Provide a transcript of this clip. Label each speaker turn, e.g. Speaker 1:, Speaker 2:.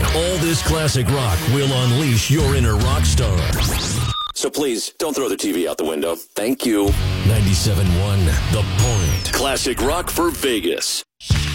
Speaker 1: All this classic rock will unleash your inner rock star. So please, don't throw the TV out the window. Thank you. 97.1 The Point. Classic rock for Vegas.